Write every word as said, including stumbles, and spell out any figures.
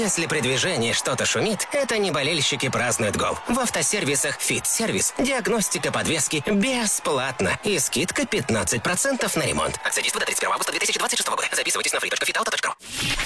Если при движении что-то шумит, это не болельщики празднуют гол. В автосервисах «Фит-сервис» диагностика подвески бесплатно и скидка пятнадцать процентов на ремонт. Акция действует до тридцать первого августа две тысячи двадцать шестого года. Записывайтесь на free точка fit auto точка ru.